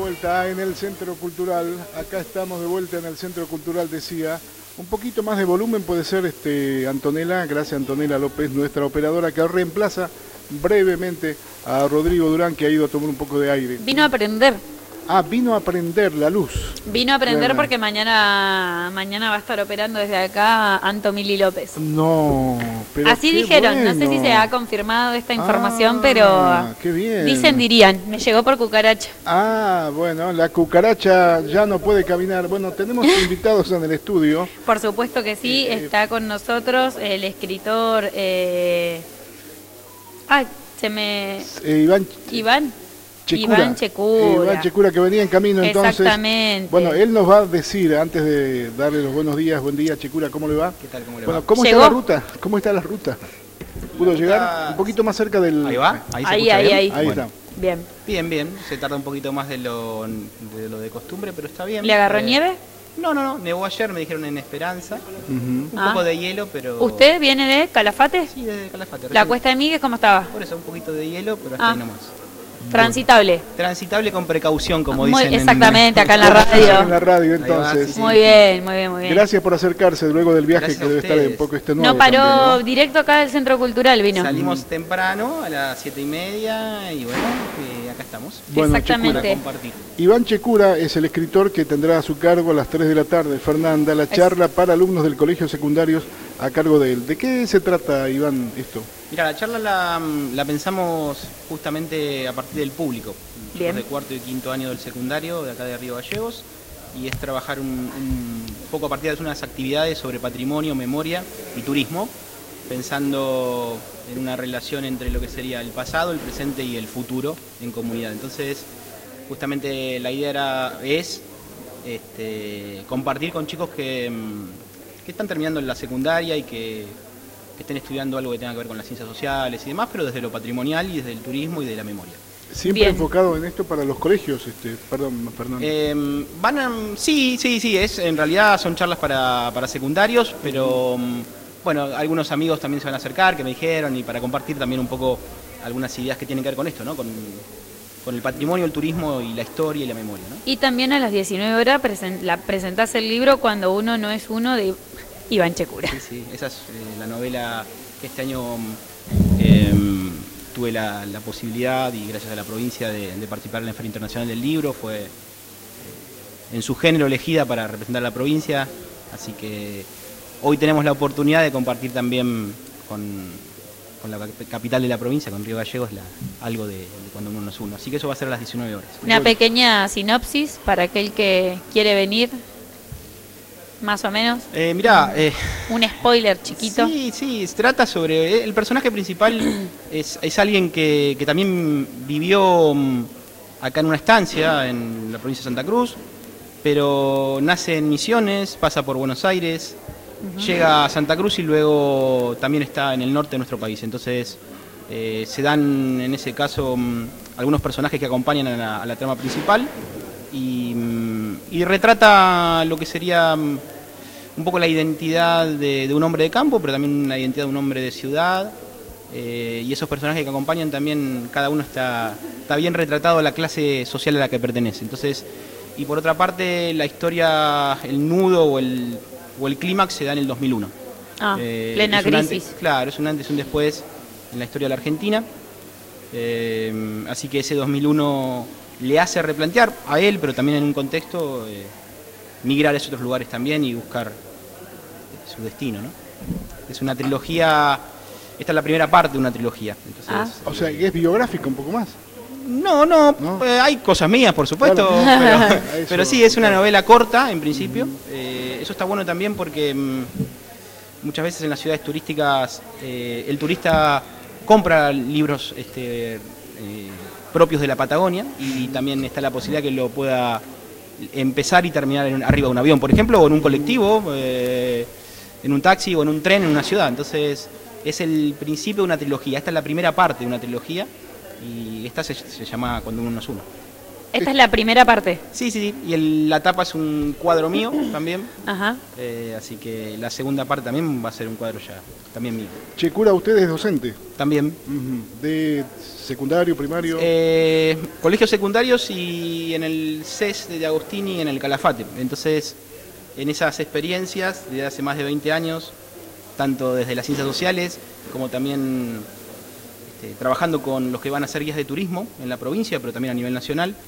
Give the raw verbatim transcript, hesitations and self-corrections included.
vuelta en el Centro Cultural. Acá estamos de vuelta en el Centro Cultural, decía. Un poquito más de volumen puede ser, este, Antonella, gracias Antonella López, nuestra operadora, que reemplaza brevemente a Rodrigo Durán, que ha ido a tomar un poco de aire. Vino a aprender. Ah, vino a prender la luz. Vino a aprender Bueno. porque mañana mañana va a estar operando desde acá Antomili López. No, pero Así qué dijeron, no sé si bueno. se ha confirmado esta información, Ah, pero qué bien. dicen, dirían, me llegó por cucaracha. Ah, bueno, la cucaracha ya no puede caminar. Bueno, tenemos invitados en el estudio. Por supuesto que sí, Eh, está con nosotros el escritor... Eh... Ay, se me... Eh, Iván Iván. Checura. Iván Checura. Iván Checura, que venía en camino entonces. Exactamente. Bueno, él nos va a decir, antes de darle los buenos días, buen día Checura, ¿cómo le va? ¿Qué tal? ¿Cómo le Bueno, va? ¿cómo ¿Llegó? está la ruta? ¿Cómo está la ruta? ¿Pudo Está- llegar? Un poquito más cerca del... Ahí va, ahí se Ahí, escucha ahí, bien. ahí. Ahí Bueno, está. Bien. Bien, bien, se tarda un poquito más de lo de, lo de costumbre, pero está bien. ¿Le agarró Eh, nieve? No, no, no, nevó ayer, me dijeron en Esperanza. Ujú. Un Ah. poco de hielo, pero... ¿Usted viene de Calafate? Sí, desde Calafate. ¿La recién- Cuesta de Miguel cómo estaba? Por eso, un poquito de hielo, pero hasta Ah. ahí nomás. Transitable. Transitable con precaución, como Muy- dicen. en- exactamente, acá en la En la radio. radio, Ahí va, entonces. sí, sí. Muy bien, muy bien, muy bien. Gracias por acercarse luego del viaje, Gracias que a debe estar un ustedes. poco extenuado. No paró también, ¿no? directo acá del Centro Cultural, vino. Salimos temprano, a las siete y media, y bueno, eh, acá estamos. Bueno, Exactamente. Para compartir. Iván Checura es el escritor que tendrá a su cargo a las tres de la tarde, Fernanda, la charla para alumnos del colegio secundarios a cargo de él. ¿De qué se trata, Iván, esto? Mira, la charla la, la pensamos justamente a partir del público. Bien. Chicos de cuarto y quinto año del secundario, de acá de Río Gallegos, y es trabajar un, un poco a partir de unas actividades sobre patrimonio, memoria y turismo, pensando en una relación entre lo que sería el pasado, el presente y el futuro en comunidad. Entonces, justamente la idea era, es este, compartir con chicos que, mm, que están terminando la secundaria y que, que estén estudiando algo que tenga que ver con las ciencias sociales y demás, pero desde lo patrimonial y desde el turismo y de la memoria. Siempre Bien. enfocado en esto para los colegios, este, perdón, Fernando. Eh, van a, sí, sí, sí, es, en realidad son charlas para, para secundarios, pero mm, bueno, algunos amigos también se van a acercar, que me dijeron, y para compartir también un poco algunas ideas que tienen que ver con esto, ¿no? Con, con el patrimonio, el turismo y la historia y la memoria, ¿no? Y también a las diecinueve horas presen- la, presentás el libro Cuando uno no es uno de Iván Checura. Sí, sí, esa es eh, la novela que este año eh, tuve la, la posibilidad, y gracias a la provincia, de, de participar en la Feria Internacional del Libro. Fue eh, en su género elegida para representar a la provincia, así que hoy tenemos la oportunidad de compartir también con, con la capital de la provincia, con Río Gallegos, la, algo de, de Cuando uno no es uno. Así que eso va a ser a las diecinueve horas. Una pequeña sinopsis para aquel que quiere venir, más o menos. Eh, mirá, eh, Un spoiler chiquito. Sí, sí, se trata sobre... El personaje principal es, es alguien que, que también vivió mm, acá en una estancia, en la provincia de Santa Cruz, pero nace en Misiones, pasa por Buenos Aires, llega a Santa Cruz y luego también está en el norte de nuestro país. Entonces eh, se dan en ese caso mm, algunos personajes que acompañan a la, a la trama principal y, mm, y retrata lo que sería... mm, un poco la identidad de, de un hombre de campo, pero también la identidad de un hombre de ciudad. Eh, y esos personajes que acompañan también, cada uno está, está bien retratado a la clase social a la que pertenece. Entonces, y por otra parte, la historia, el nudo o el, o el clímax se da en el dos mil uno. Ah, Eh, plena es un crisis. antes- claro, es un antes y un después en la historia de la Argentina. Eh, así que ese dos mil uno le hace replantear a él, pero también en un contexto, eh, migrar a esos otros lugares también y buscar su destino, ¿no? Es una trilogía, esta es la primera parte de una trilogía. Entonces, Ah. O sea, que es biográfica un poco más. no, no, ¿No? eh, hay cosas mías, por supuesto, Claro. pero, Eso, pero sí, es una claro. novela corta, en principio. Eh, eso está bueno también porque mm, muchas veces en las ciudades turísticas eh, el turista compra libros este, eh, propios de la Patagonia, y también está la posibilidad que lo pueda empezar y terminar en- arriba de un avión, por ejemplo, o en un colectivo, eh, en un taxi o en un tren en una ciudad. Entonces es el principio de una trilogía. Esta es la primera parte de una trilogía y esta se, se llama Cuando uno no es uno. Esta es la primera parte. Sí, sí, sí. Y el- la tapa es un cuadro mío también. Ajá. Eh, así que la segunda parte también va a ser un cuadro ya, también mío. Che, cura, usted es docente. También. Ujú. ¿De secundario, primario? Eh, colegios secundarios y en el C E S de Agostini en el Calafate. Entonces, en esas experiencias, desde hace más de veinte años, tanto desde las ciencias sociales como también este, trabajando con los que van a ser guías de turismo en la provincia, pero también a nivel nacional,